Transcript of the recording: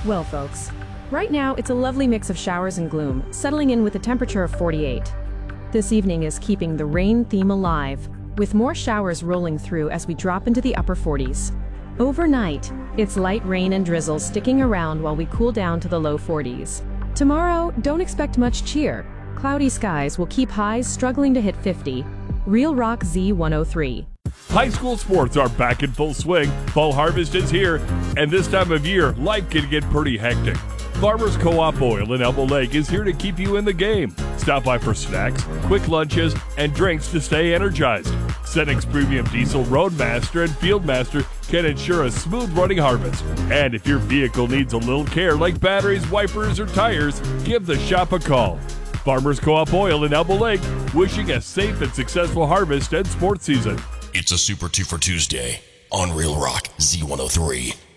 Well, folks, right now it's a lovely mix of showers and gloom, settling in with a temperature of 48. This evening is keeping the rain theme alive, with more showers rolling through as we drop into the upper 40s. Overnight, it's light rain and drizzle sticking around while we cool down to the low 40s. Tomorrow, don't expect much cheer. Cloudy skies will keep highs struggling to hit 50. Real Rock Z103. High school sports are back in full swing. Fall harvest is here, and this time of year, life can get pretty hectic. Farmers Co-op Oil in Elbow Lake is here to keep you in the game. Stop by for snacks, quick lunches, and drinks to stay energized. Cenex Premium Diesel Roadmaster and Fieldmaster can ensure a smooth running harvest. And if your vehicle needs a little care like batteries, wipers, or tires, give the shop a call. Farmers Co-op Oil in Elbow Lake, wishing a safe and successful harvest and sports season. It's a Super 2 for Tuesday on Real Rock Z103.